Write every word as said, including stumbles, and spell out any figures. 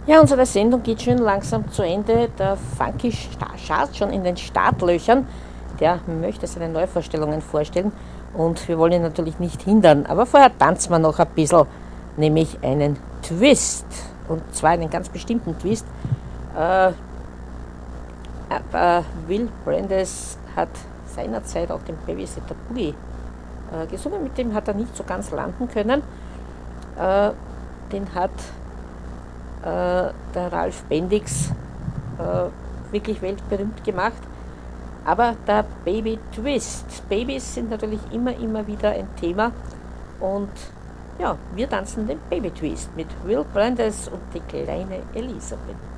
Ja, unsere Sendung geht schon langsam zu Ende. Der Funky schaut schon in den Startlöchern. Der möchte seine Neuvorstellungen vorstellen und wir wollen ihn natürlich nicht hindern. Aber vorher tanzen wir noch ein bisschen, nämlich einen Twist. Und zwar einen ganz bestimmten Twist. Äh, äh, Will Brandes hat seinerzeit auch den Babysitter Boogie äh, gesungen. Mit dem hat er nicht so ganz landen können. Äh, den hat äh, der Ralf Bendix äh, wirklich weltberühmt gemacht. Aber der Baby Twist. Babys sind natürlich immer, immer wieder ein Thema. Und ja, wir tanzen den Baby Twist mit Will Brandes und die kleine Elisabeth.